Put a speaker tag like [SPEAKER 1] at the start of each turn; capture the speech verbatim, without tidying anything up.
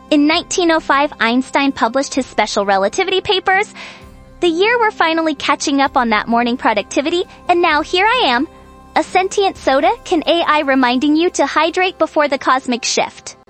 [SPEAKER 1] In nineteen oh five, Einstein published his special relativity papers. The year we're finally catching up on that morning productivity, and now here I am. A sentient soda, can A I reminding you to hydrate before the cosmic shift.